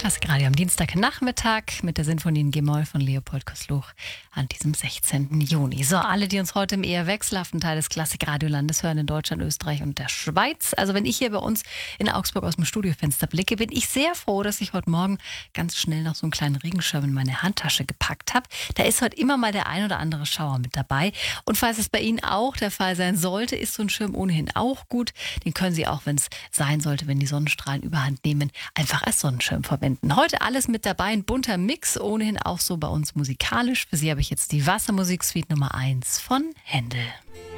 Klassikradio am Dienstagnachmittag mit der Sinfonie in G-Moll von Leopold Kossluch an diesem 16. Juni. So, alle, die uns heute im eher wechselhaften Teil des Klassikradiolandes hören, in Deutschland, Österreich und der Schweiz. Also wenn ich hier bei uns in Augsburg aus dem Studiofenster blicke, bin ich sehr froh, dass ich heute Morgen ganz schnell noch so einen kleinen Regenschirm in meine Handtasche gepackt habe. Da ist heute immer mal der ein oder andere Schauer mit dabei. Und falls es bei Ihnen auch der Fall sein sollte, ist so ein Schirm ohnehin auch gut. Den können Sie auch, wenn es sein sollte, wenn die Sonnenstrahlen überhand nehmen, einfach als Sonnenschirm verwenden. Heute alles mit dabei, ein bunter Mix, ohnehin auch so bei uns musikalisch. Für Sie habe ich jetzt die Wassermusik-Suite Nummer 1 von Händel.